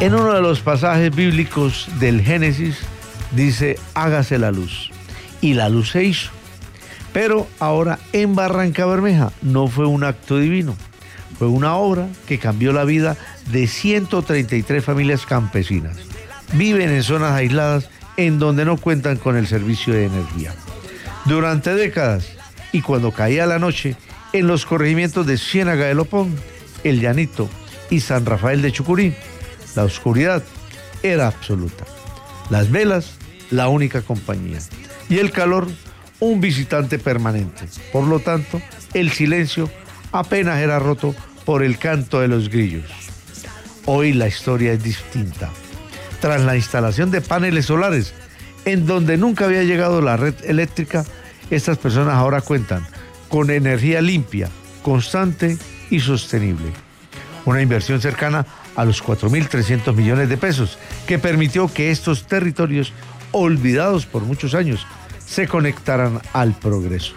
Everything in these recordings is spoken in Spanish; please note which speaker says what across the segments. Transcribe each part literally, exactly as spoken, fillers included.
Speaker 1: En uno de los pasajes bíblicos del Génesis dice, hágase la luz. Y la luz se hizo. Pero ahora en Barrancabermeja no fue un acto divino. Fue una obra que cambió la vida de ciento treinta y tres familias campesinas. Viven en zonas aisladas en donde no cuentan con el servicio de energía. Durante décadas, y cuando caía la noche, en los corregimientos de Ciénaga de Lopón, El Llanito y San Rafael de Chucurí, la oscuridad era absoluta. Las velas, la única compañía. Y el calor, un visitante permanente. Por lo tanto, el silencio apenas era roto por el canto de los grillos. Hoy la historia es distinta. Tras la instalación de paneles solares, en donde nunca había llegado la red eléctrica, estas personas ahora cuentan con energía limpia, constante y sostenible. Una inversión cercana a los cuatro mil trescientos millones de pesos, que permitió que estos territorios, olvidados por muchos años, se conectaran al progreso.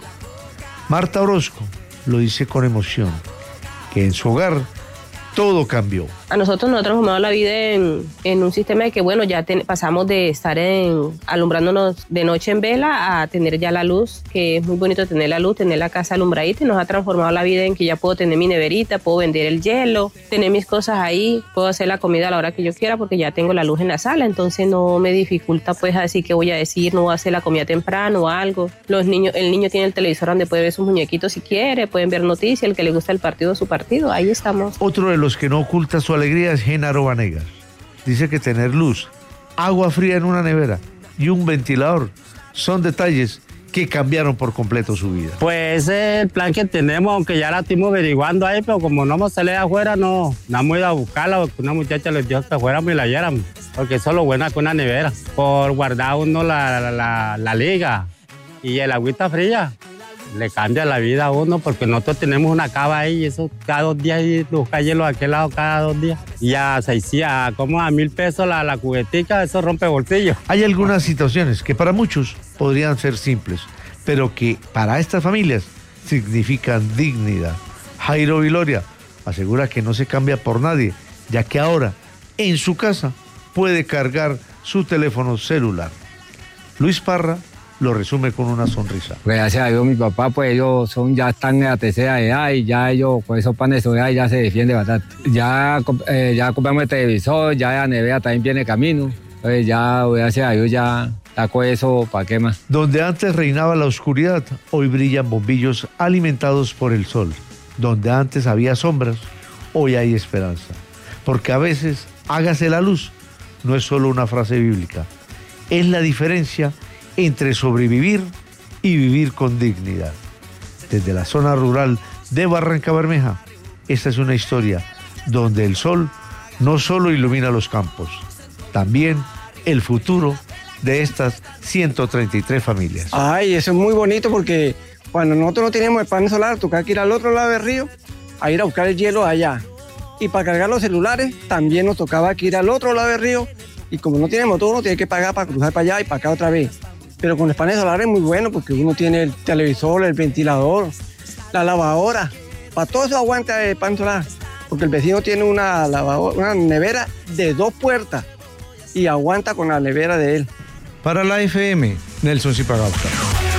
Speaker 1: Marta Orozco lo dice con emoción, que en su hogar todo cambió.
Speaker 2: A nosotros nos ha transformado la vida en, en un sistema de que, bueno, ya ten, pasamos de estar en, alumbrándonos de noche en vela a tener ya la luz, que es muy bonito tener la luz, tener la casa alumbradita, y nos ha transformado la vida en que ya puedo tener mi neverita, puedo vender el hielo, tener mis cosas ahí, puedo hacer la comida a la hora que yo quiera porque ya tengo la luz en la sala, entonces no me dificulta pues así que voy a decir, no voy a hacer la comida temprano o algo. Los niños, el niño tiene el televisor donde puede ver sus muñequitos si quiere, pueden ver noticias, el que le gusta el partido, su partido, ahí estamos.
Speaker 1: Otro de los que no oculta su alegría es Genaro Vanegas. Dice que tener luz, agua fría en una nevera y un ventilador son detalles que cambiaron por completo su vida.
Speaker 3: Pues ese es el plan que tenemos, aunque ya la estuvimos averiguando ahí, pero como no hemos salido afuera, no, no hemos ido a buscarla, porque una muchacha les dijo que fuéramos y la lleváramos, porque eso es lo bueno con una nevera, por guardar uno la, la, la, la liga y el agüita fría. Le cambia la vida a uno porque nosotros tenemos una cava ahí y eso cada dos días y buscar hielo a aquel lado cada dos días. Y ya se hacía como a mil pesos la, la cubetica, eso rompe bolsillo.
Speaker 1: Hay algunas situaciones que para muchos podrían ser simples, pero que para estas familias significan dignidad. Jairo Viloria asegura que no se cambia por nadie, ya que ahora en su casa puede cargar su teléfono celular. Luis Parra lo resume con una sonrisa.
Speaker 4: Pues gracias a Dios, mi papá, pues ellos son, ya están en la tercera edad y ya ellos, con esos panes de edad ya se defienden bastante. Ya, eh, ya compramos el televisor, ya la nevera también viene camino. Pues ya, gracias a Dios, ya saco eso, ¿para qué más?
Speaker 1: Donde antes reinaba la oscuridad, hoy brillan bombillos alimentados por el sol. Donde antes había sombras, hoy hay esperanza. Porque a veces, hágase la luz, no es solo una frase bíblica. Es la diferencia entre sobrevivir y vivir con dignidad. Desde la zona rural de Barrancabermeja, esta es una historia donde el sol no solo ilumina los campos, también el futuro de estas ciento treinta y tres familias.
Speaker 5: Ay, eso es muy bonito porque cuando nosotros no teníamos el panel solar, tocaba que ir al otro lado del río a ir a buscar el hielo allá. Y para cargar los celulares también nos tocaba que ir al otro lado del río, y como no tiene motor, uno tiene que pagar para cruzar para allá y para acá otra vez. Pero con los paneles solares es muy bueno porque uno tiene el televisor, el ventilador, la lavadora. Para todo eso aguanta el panel solar, porque el vecino tiene una, lavadora, una nevera de dos puertas y aguanta con la nevera de él.
Speaker 6: Para la F M, Nelson Zipagauta.